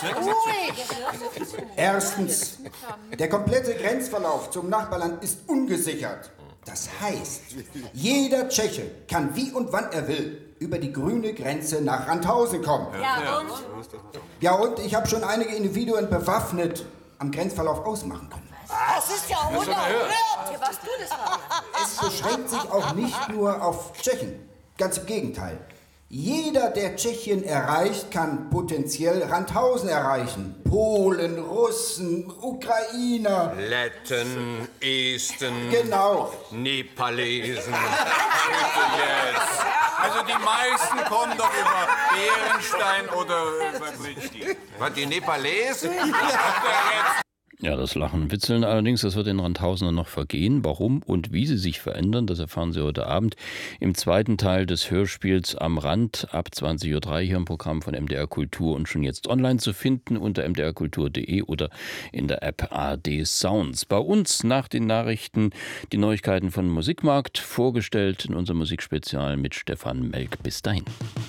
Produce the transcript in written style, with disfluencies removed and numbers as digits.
Erstens, der komplette Grenzverlauf zum Nachbarland ist ungesichert. Das heißt, jeder Tscheche kann wie und wann er will über die grüne Grenze nach Randhausen kommen. Ja, und ich habe schon einige Individuen bewaffnet am Grenzverlauf ausmachen können. Das ist ja unerhört. Was du das war. Es beschränkt sich auch nicht nur auf Tschechen. Ganz im Gegenteil. Jeder, der Tschechien erreicht, kann potenziell Randhausen erreichen. Polen, Russen, Ukrainer. Letten, Esten. Genau. Nepalesen. Jetzt. Also die meisten kommen doch über Bärenstein oder über Bridgestiel. Was, die Nepalesen? Ja, das Lachen Witzeln allerdings, das wird den Randhausenern noch vergehen. Warum und wie sie sich verändern, das erfahren Sie heute Abend im zweiten Teil des Hörspiels Am Rand ab 20:03 Uhr hier im Programm von MDR Kultur und schon jetzt online zu finden unter mdrkultur.de oder in der App ARD Sounds. Bei uns nach den Nachrichten die Neuigkeiten von Musikmarkt, vorgestellt in unserem Musikspezial mit Stefan Melk. Bis dahin.